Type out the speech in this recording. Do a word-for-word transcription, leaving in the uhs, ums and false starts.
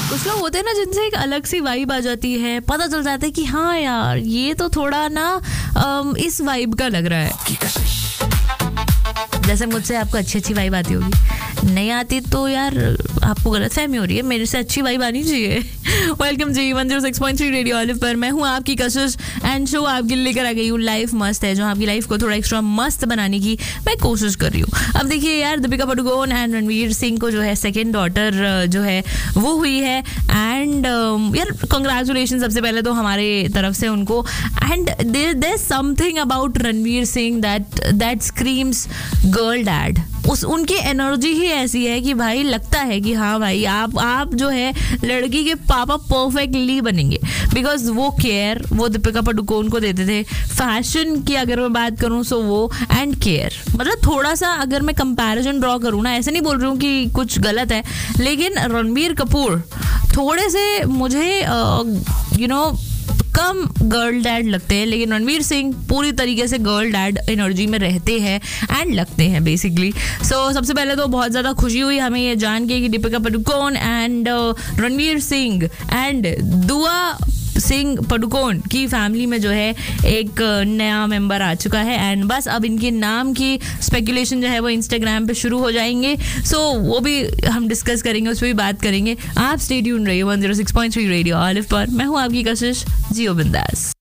कुछ लोग होते हैं ना जिनसे एक अलग सी वाइब आ जाती है, पता चल जाता है कि हाँ यार ये तो थोड़ा ना अम, इस वाइब का लग रहा है। जैसे मुझसे आपको अच्छी अच्छी वाइब आती होगी, नहीं आती तो यार आपको गलतफहमी हो रही है, मेरे से अच्छी वाइब आनी चाहिए। वेलकम जी one zero six point three radio olive पर, मैं हूँ आपकी कशिश एंड शो आपके लिए लेकर आ गई हूँ लाइफ मस्त है, जो आपकी लाइफ को थोड़ा एक्स्ट्रा मस्त बनाने की मैं कोशिश कर रही हूँ। अब देखिए यार, दीपिका पादुकोण एंड रणवीर सिंह को जो है सेकेंड डॉटर जो है वो हुई है एंड यार कंग्रेचुलेशन सबसे पहले तो हमारे तरफ से उनको। And there is something about Ranveer Singh that that screams girl dad. उस उनकी एनर्जी ही ऐसी है कि भाई लगता है कि हाँ भाई आप आप जो है लड़की के पापा परफेक्टली बनेंगे, बिकॉज वो केयर वो दीपिका पादुकोण को देते थे। फैशन की अगर मैं बात करूँ सो वो एंड केयर, मतलब थोड़ा सा अगर मैं कंपैरिजन ड्रॉ करूँ ना, ऐसे नहीं बोल रही हूँ कि कुछ गलत है, लेकिन रणबीर कपूर थोड़े से मुझे you know come girl dad लगते हैं, लेकिन रणवीर सिंह पूरी तरीके से गर्ल डैड एनर्जी में रहते हैं एंड लगते हैं बेसिकली। सो so, सबसे पहले तो बहुत ज़्यादा खुशी हुई हमें ये जान के कि दीपिका पादुकोण एंड रणवीर सिंह एंड दुआ सिंह पादुकोण की फैमिली में जो है एक नया मेंबर आ चुका है एंड बस अब इनके नाम की स्पेकुलेशन जो है वो इंस्टाग्राम पे शुरू हो जाएंगे। सो so, वो भी हम डिस्कस करेंगे, उस पर भी बात करेंगे। आप स्टे ट्यून रहिए one zero six point three radio olive पर, मैं हूँ आपकी कशिश, जियो बिंदास।